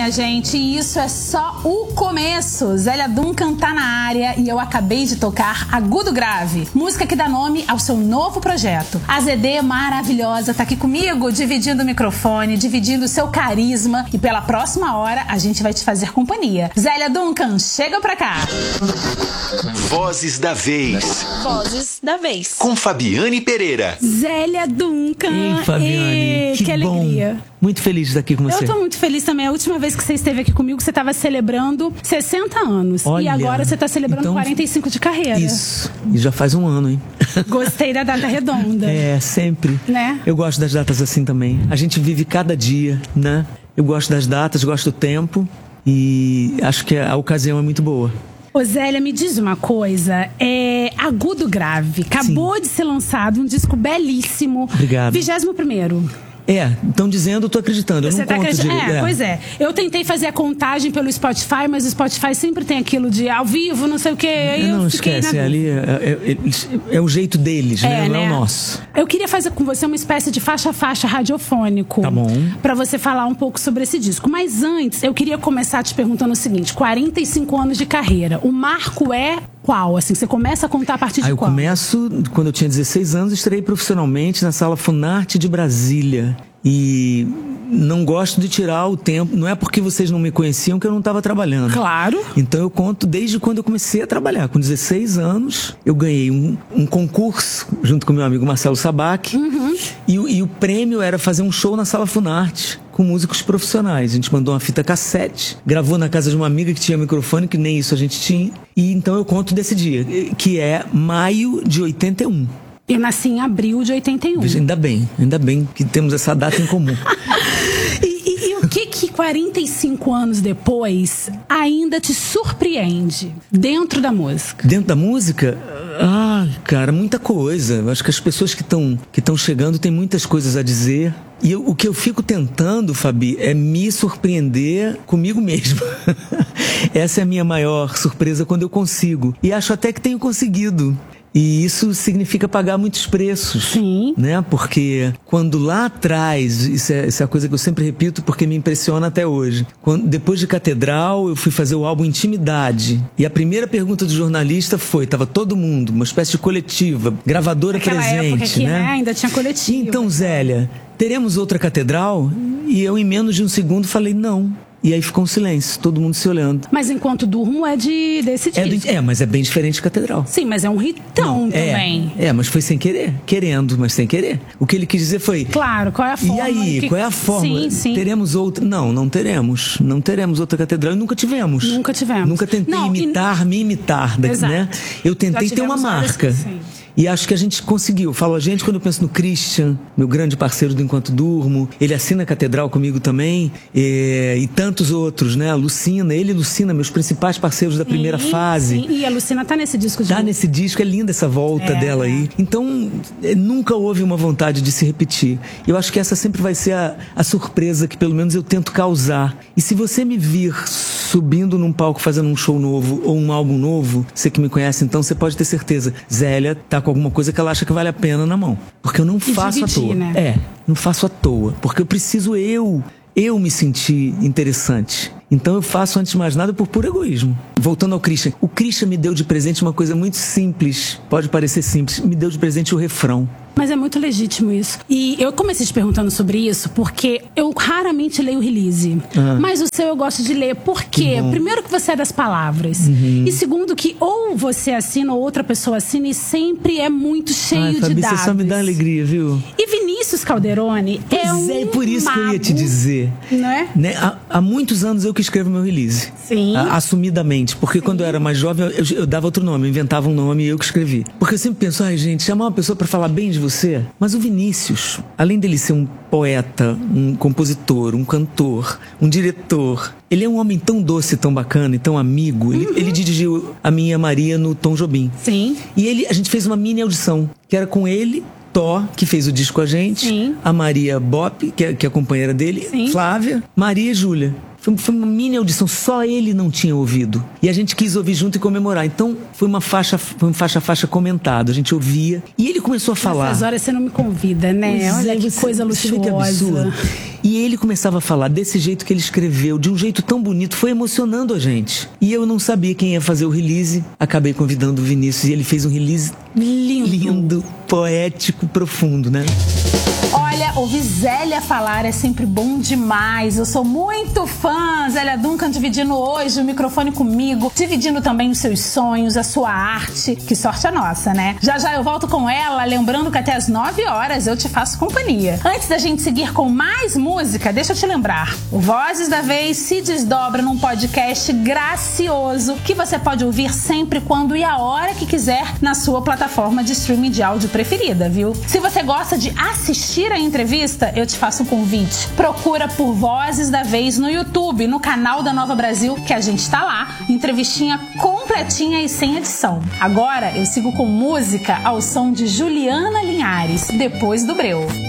minha gente, e isso é só o começo. Zélia Duncan tá na área e eu acabei de tocar Agudo Grave, música que dá nome ao seu novo projeto. A ZD maravilhosa tá aqui comigo, dividindo o microfone, dividindo o seu carisma, e pela próxima hora a gente vai te fazer companhia. Zélia Duncan, chega pra cá. Vozes da Vez. Vozes da Vez. Com Fabiane Pereira. Zélia Duncan. Ei, Fabiane, que alegria. Bom. Muito feliz de estar aqui com você. Eu tô muito feliz também. A última vez que você esteve aqui comigo, você estava celebrando 60 anos. Olha, e agora você tá celebrando então, 45 de carreira. Isso. E já faz um ano, hein? Gostei da data redonda. É, sempre. Né? Eu gosto das datas assim também. A gente vive cada dia, né? Eu gosto das datas, gosto do tempo. E acho que a ocasião é muito boa. Ô Zélia, me diz uma coisa, Agudo Grave, acabou de ser lançado um disco belíssimo. Obrigado. 21º. Estão dizendo, eu tô acreditando. Eu Você não tá conto acreditando? Pois é. Eu tentei fazer a contagem pelo Spotify, mas o Spotify sempre tem aquilo de ao vivo, não sei o quê. Aí não, eu fiquei esquece, ali é o jeito deles, né? Não é o nosso. Eu queria fazer com você uma espécie de faixa-faixa radiofônico. Tá bom. Pra você falar um pouco sobre esse disco. Mas antes, eu queria começar te perguntando o seguinte: 45 anos de carreira. O marco é qual? Assim, você começa a contar a partir de eu quando? Começo, quando eu tinha 16 anos, estreiei profissionalmente na Sala Funarte de Brasília. E não gosto de tirar o tempo. Não é porque vocês não me conheciam que eu não estava trabalhando. Claro. Então eu conto desde quando eu comecei a trabalhar. Com 16 anos, eu ganhei um concurso junto com meu amigo Marcelo Sabac. Uhum. E o prêmio era fazer um show na Sala Funarte com músicos profissionais. A gente mandou uma fita cassete, gravou na casa de uma amiga que tinha microfone, que nem isso a gente tinha. E então eu conto desse dia, que é maio de 81. Eu nasci em abril de 81. Ainda bem que temos essa data em comum. E o que 45 anos depois ainda te surpreende dentro da música? Dentro da música? Cara, muita coisa. Eu acho que as pessoas que estão chegando têm muitas coisas a dizer. E o que eu fico tentando, Fabi, é me surpreender comigo mesmo. Essa é a minha maior surpresa quando eu consigo. E acho até que tenho conseguido. E isso significa pagar muitos preços. Sim. Né? Porque quando lá atrás, isso é a coisa que eu sempre repito porque me impressiona até hoje. Depois de Catedral, eu fui fazer o álbum Intimidade. E a primeira pergunta do jornalista foi, tava todo mundo, uma espécie de coletiva, gravadora Aquela presente, época que, né? Ainda tinha coletiva. Então, Zélia, teremos outra Catedral? E eu, em menos de um segundo, falei, não. E aí ficou um silêncio, todo mundo se olhando. Mas Enquanto Durmo é desse disco. Mas é bem diferente de Catedral. Sim, mas é um hitão também. Mas foi sem querer. Querendo, mas sem querer. O que ele quis dizer foi... Claro, qual é a fórmula? E aí, qual é a fórmula? Sim. Teremos outra... Não teremos. Não teremos outra Catedral e nunca tivemos. Nunca tentei me imitar, né? Eu tentei ter uma marca. E acho que a gente conseguiu. Falo a gente quando eu penso no Christian, meu grande parceiro do Enquanto Durmo. Ele assina a Catedral comigo também. E tantos outros, né? A Lucina, ele e Lucina, meus principais parceiros da primeira fase. Sim. E a Lucina tá nesse disco. Tá nesse disco, é linda essa volta dela aí. Então, nunca houve uma vontade de se repetir. Eu acho que essa sempre vai ser a surpresa que pelo menos eu tento causar. E se você me vir subindo num palco fazendo um show novo ou um álbum novo, você que me conhece, então você pode ter certeza. Zélia tá com alguma coisa que ela acha que vale a pena na mão. Porque eu não faço à toa. Né? Não faço à toa. Porque eu preciso eu me sentir interessante. Então eu faço, antes de mais nada, por puro egoísmo. Voltando ao Christian. O Christian me deu de presente uma coisa muito simples. Pode parecer simples. Me deu de presente o refrão. Mas é muito legítimo isso. E eu comecei te perguntando sobre isso porque eu raramente leio release. Mas o seu eu gosto de ler. Por quê? Primeiro que você é das palavras. E segundo que ou você assina ou outra pessoa assina e sempre é muito cheio Fabi, de dados. Você só me dá alegria, viu? E Vinícius Calderoni é por isso mago, que eu ia te dizer. Não é? Né? Há muitos anos eu que escrevo meu release. Sim. Assumidamente. Porque quando eu era mais jovem, eu dava outro nome. Eu inventava um nome e eu que escrevi. Porque eu sempre penso, gente, chamar uma pessoa pra falar bem de você. Mas o Vinícius, além dele ser um poeta, um compositor, um cantor, um diretor, ele é um homem tão doce, tão bacana e tão amigo. Ele dirigiu a minha e a Maria no Tom Jobim. Sim. E a gente fez uma mini audição, que era com ele, Tó, que fez o disco com a gente. Sim. A Maria Bop, que é a companheira dele. Sim. Flávia, Maria e Júlia. Foi uma mini audição, só ele não tinha ouvido. E a gente quis ouvir junto e comemorar. Então, foi um faixa a faixa comentado. A gente ouvia. E ele começou a falar. Nessas horas você não me convida, né? Olha que coisa luxuosa. E ele começava a falar desse jeito que ele escreveu, de um jeito tão bonito, foi emocionando a gente. E eu não sabia quem ia fazer o release, acabei convidando o Vinícius e ele fez um release lindo, poético, profundo, né? Olha, ouvir Zélia falar é sempre bom demais. Eu sou muito fã. Zélia Duncan dividindo hoje o microfone comigo, dividindo também os seus sonhos, a sua arte. Que sorte a nossa, né? Já já eu volto com ela, lembrando que até às 9 horas eu te faço companhia. Antes da gente seguir com mais música, deixa eu te lembrar. O Vozes da Vez se desdobra num podcast gracioso que você pode ouvir sempre, quando e a hora que quiser na sua plataforma de streaming de áudio preferida, viu? Se você gosta de assistir a entrevista, eu te faço um convite. Procura por Vozes da Vez no YouTube, no canal da Nova Brasil, que a gente tá lá. Entrevistinha completinha e sem edição. Agora eu sigo com música ao som de Juliana Linhares, Depois do Breu.